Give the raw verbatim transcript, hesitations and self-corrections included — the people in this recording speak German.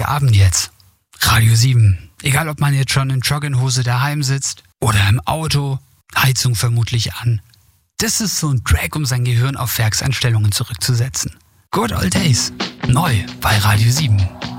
Freitagabend jetzt. Radio sieben. Egal, ob man jetzt schon in Jogginghose daheim sitzt oder im Auto, Heizung vermutlich an. Das ist so ein Track, um sein Gehirn auf Werkseinstellungen zurückzusetzen. Good Old Days. Neu bei Radio sieben.